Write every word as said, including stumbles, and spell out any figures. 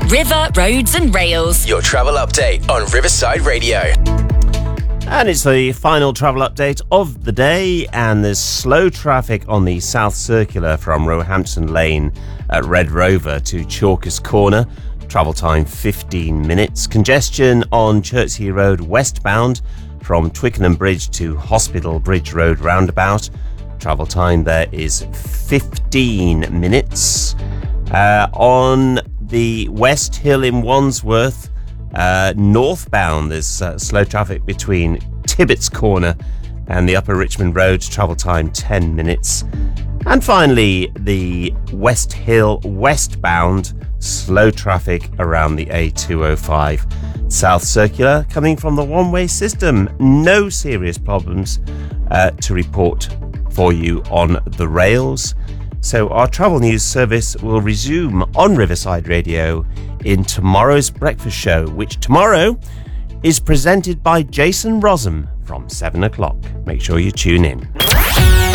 River, Roads and Rails. Your travel update on Riverside Radio. And it's the final travel update of the day, and there's slow traffic on the South Circular from Roehampton Lane at Red Rover to Chalkers Corner. Travel time fifteen minutes. Congestion on Chertsey Road westbound from Twickenham Bridge to Hospital Bridge Road roundabout. Travel time there is fifteen minutes. Uh, on the West Hill in Wandsworth, Uh, northbound, there's uh, slow traffic between Tibbets Corner and the Upper Richmond Road. Travel time ten minutes. And finally, the West Hill westbound, slow traffic around the A two oh five. South Circular coming from the one-way system. No serious problems uh, to report for you on the rails. So our travel news service will resume on Riverside Radio in tomorrow's breakfast show, which tomorrow is presented by Jason Rossum from seven o'clock. Make sure you tune in.